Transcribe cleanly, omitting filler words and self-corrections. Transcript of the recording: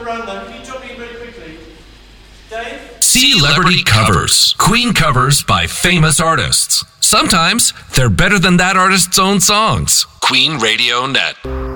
around that. Can you jump in very quickly? Dave? Celebrity covers. Queen covers by famous artists. Sometimes they're better than that artist's own songs. Queen Radio Net.